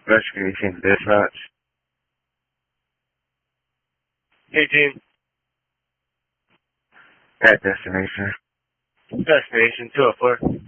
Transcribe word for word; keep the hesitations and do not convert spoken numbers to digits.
Rescue team dispatch. eighteen. At destination. Destination two oh four.